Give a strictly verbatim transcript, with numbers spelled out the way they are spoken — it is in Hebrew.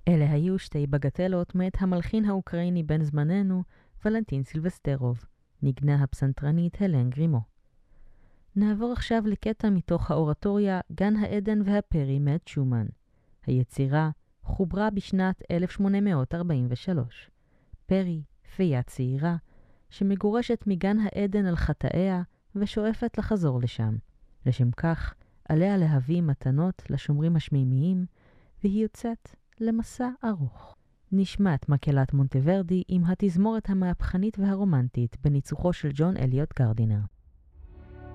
אלה היו שתי בגטלות מאת המלחין האוקראיני בן זמננו, ולנטין סילבסטרוב, נגנה הפסנתרנית הלן גרימו. נעבור עכשיו לקטע מתוך האורטוריה גן העדן והפרי מאת שומן. היצירה חוברה בשנת אלף שמונה מאות ארבעים ושלוש. פרי, פייה צעירה, שמגורשת מגן העדן על חטאיה ושואפת לחזור לשם. לשם כך, עליה להביא מתנות לשומרים השמימיים, והיא יוצאת למסע ארוך. נשמעת מקהלת מונטוורדי עם התזמורת המהפכנית והרומנטית בניצוחו של ג'ון אליוט גרדינר.